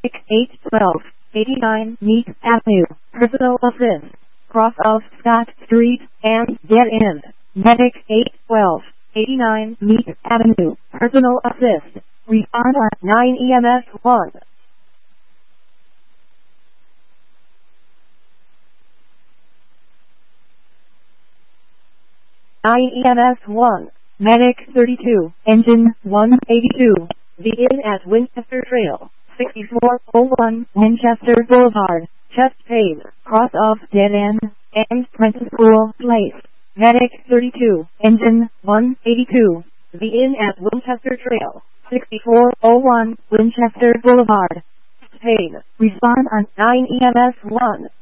Medic 812, 89 Meek Avenue, Personal Assist, cross of Scott Street, and get in. Medic 812, 89 Meek Avenue, Personal Assist, respond on 9 EMS 1. EMS 1, Medic 32, Engine 182, be in at Winchester Trail, 6401 Winchester Boulevard, chest pain, cross of dead end, and Prentice School Place. Medic 32, Engine 182, be in at Winchester Trail, 6401 Winchester Boulevard, chest pain, respond on 9 EMS 1.